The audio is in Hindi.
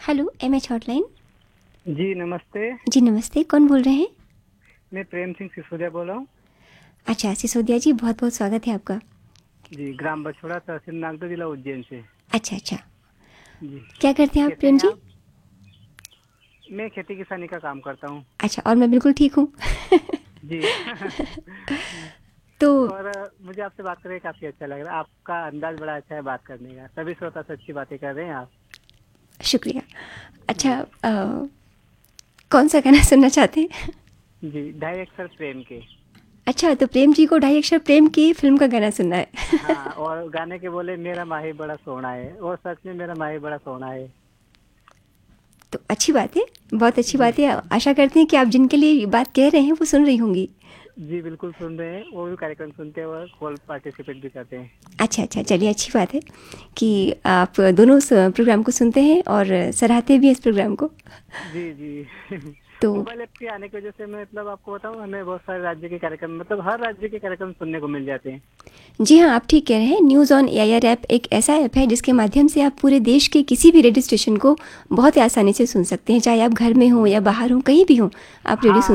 Hello MH hotline. जी नमस्ते। जी नमस्ते, कौन बोल रहे हैं? मैं प्रेम सिंह सिसोदिया बोल रहा हूँ। अच्छा सिसोदिया जी, बहुत बहुत स्वागत है आपका। जी, ग्राम बछोड़ा, तहसील नागदा, जिला उज्जैन से। अच्छा अच्छा, जी। क्या करते हैं आप कैसे प्रेम हैं जी? आप? मैं खेती किसानी का काम करता हूँ। अच्छा, और मैं बिल्कुल ठीक हूँ। जी। तो और मुझे आपसे बात करके काफी अच्छा लग रहा है। आपका अंदाज बड़ा अच्छा है बात करने का। सभी श्रोता से अच्छी बातें कर रहे हैं आप। शुक्रिया। अच्छा, जी। कौन सा गाना सुनना चाहते हैं? जी, ढाई अक्षर प्रेम के। अच्छा, तो प्रेम जी को ढाई अक्षर प्रेम की फिल्म का गाना सुनना है। हाँ, और गाने के बोले मेरा माही बड़ा सोना है, और सच में मेरा माही बड़ा सोना है। तो अच्छी बात है, बहुत अच्छी जी। बात है। आशा करते हैं कि आप जिनके लिए ये बात कह रहे हैं वो सुन रही होंगी। जी बिल्कुल सुन रहे हैं, वो भी कार्यक्रम सुनते हैं और कॉल पार्टिसिपेट भी करते हैं। अच्छा अच्छा, चलिए अच्छी बात है कि जी। आप दोनों प्रोग्राम को सुनते हैं और सराहते भी हैं इस प्रोग्राम को। जी, जी। तो मोबाइल ऐप के आने की वजह से मैं मतलब आपको बताऊँ, हमें बहुत सारे राज्य के कार्यक्रम, मतलब हर राज्य के कार्यक्रम सुनने को मिल जाते हैं। जी हाँ, आप ठीक कह रहे हैं। न्यूज़ ऑन एआईआर ऐप एक ऐसा ऐप है जिसके माध्यम से आप पूरे देश के किसी भी रेडियो स्टेशन को बहुत ही आसानी से सुन सकते हैं। चाहे आप घर में हों या बाहर हों, कहीं भी हों, आप रेडियो सुन हाँ,